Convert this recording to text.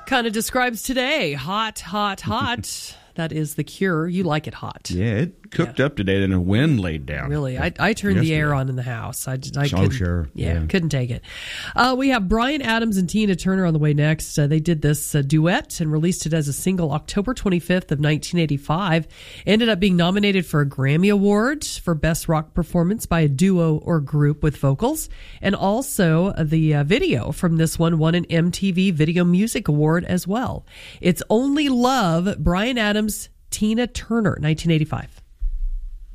kind of describes today. Hot, hot, hot. That is The Cure. You like it hot. Yeah, it cooked up today, and a wind laid down. Really? I turned the air on in the house. I couldn't, sure. Yeah, couldn't take it. We have Bryan Adams and Tina Turner on the way next. They did this duet and released it as a single October 25th of 1985. Ended up being nominated for a Grammy Award for Best Rock Performance by a duo or group with vocals. And also the video from this one won an MTV Video Music Award as well. It's Only Love, Bryan Adams, Tina Turner, 1985.